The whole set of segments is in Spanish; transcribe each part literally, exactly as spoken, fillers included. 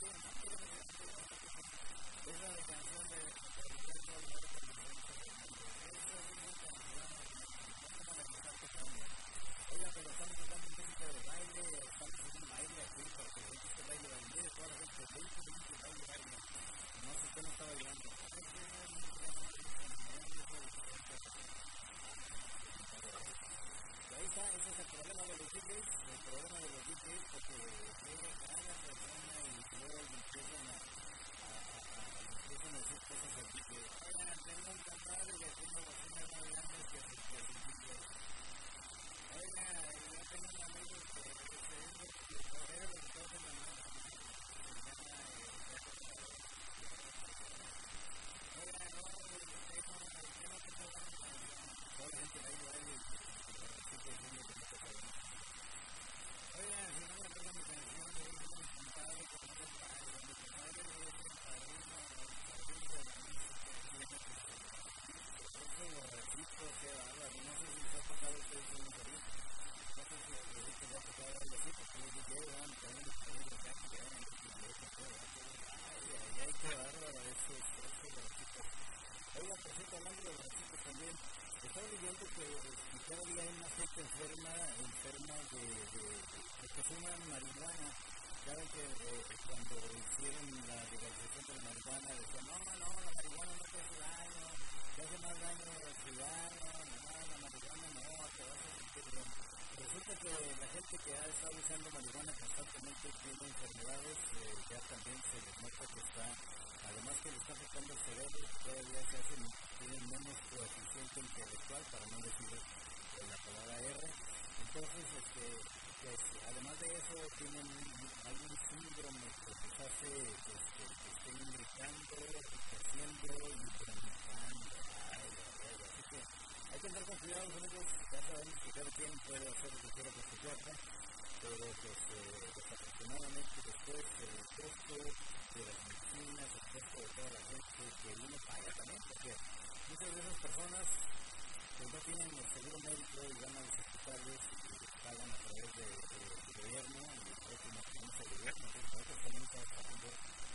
enferma, enferma de, de, de que fuman marihuana. Saben que eh, cuando hicieron la legalización de la marihuana decían, no, no, la marihuana no te hace daño, te hace más daño el cigarro, no, la marihuana no, te vas a sentir bien. Resulta que la gente que ha estado usando marihuana constantemente tiene enfermedades, eh, ya también se les nota que está, además que le está afectando el cerebro, todavía se hacen, tienen menos coeficiente intelectual, para no decir la palabra R. Entonces, este, pues, además de eso, tienen algún síndrome que les hace este, que estén gritando, creciendo y vomitando. Ay, ay, ay, así que hay que andar con cuidado con ellos. Ya sabemos que cada quien puede hacer lo que quiera con su cuerpo, pero pues, eh, desafortunadamente después el costo de las medicinas, el costo de toda la gente que uno paga también, porque muchas de esas personas pues no tienen el seguro médico y van a los hospitales y pagan a través del de, de, de gobierno y el próximo el gobierno, que nosotros también estamos pagando.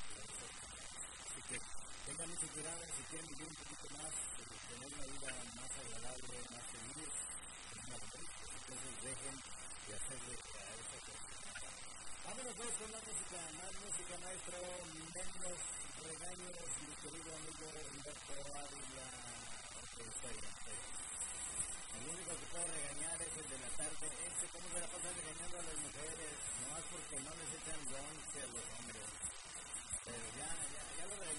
Así que tengan mucho cuidado si quieren vivir un poquito más, eh, tener una vida más agradable, más feliz, es una bonita. Entonces dejen de hacerle a esa cosa. Vámonos pues con la música, más música, maestro, menos regaños, mi querido amigo Humberto Ávila. Está bien, está bien. El único que puede regañar es el de la tarde. Ese cómo se la pasa regañando a las mujeres, nomás porque no les echan lonche a los hombres. Pero ya, ya, ya lo regañé